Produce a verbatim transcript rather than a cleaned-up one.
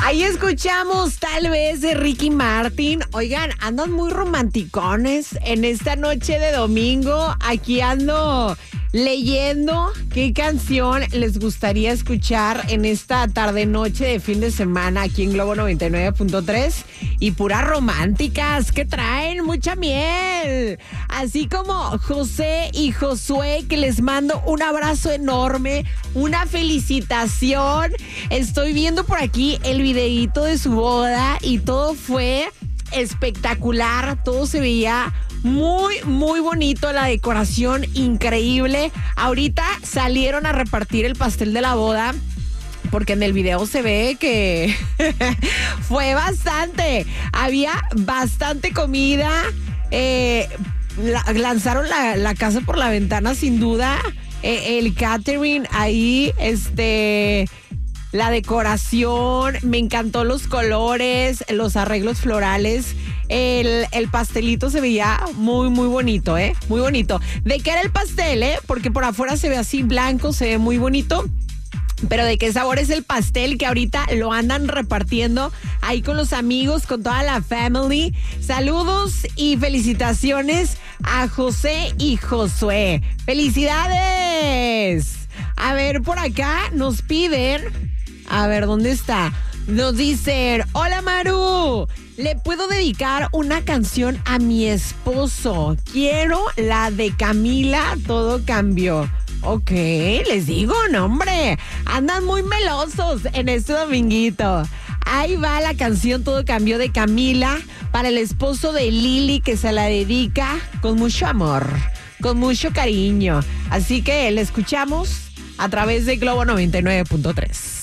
Ahí escuchamos tal vez de Ricky Martin. Oigan, andan muy romanticones en esta noche de domingo. Aquí ando leyendo qué canción les gustaría escuchar en esta tarde-noche de fin de semana aquí en Globo noventa y nueve punto tres. Y puras románticas que traen mucha miel. Así como José y Josué, que les mando un abrazo enorme, una felicitación. Estoy viendo por aquí el videíto de su boda y todo fue espectacular. Todo se veía muy, muy bonito, la decoración increíble. Ahorita salieron a repartir el pastel de la boda, porque en el video se ve que fue bastante. Había bastante comida. Eh, la, lanzaron la, la casa por la ventana, sin duda. Eh, el catering ahí, este... la decoración, me encantó los colores, los arreglos florales. El, el pastelito se veía muy, muy bonito, ¿eh? Muy bonito. ¿De qué era el pastel, eh? Porque por afuera se ve así blanco, se ve muy bonito. Pero ¿de qué sabor es el pastel? Que ahorita lo andan repartiendo ahí con los amigos, con toda la family. Saludos y felicitaciones a José y Josué. ¡Felicidades! A ver, por acá nos piden... A ver, ¿dónde está? Nos dicen, hola Maru, le puedo dedicar una canción a mi esposo. Quiero la de Camila, Todo Cambió. Ok, les digo, no hombre, andan muy melosos en este dominguito. Ahí va la canción Todo Cambió de Camila para el esposo de Lili, que se la dedica con mucho amor, con mucho cariño. Así que la escuchamos a través de Globo noventa y nueve punto tres.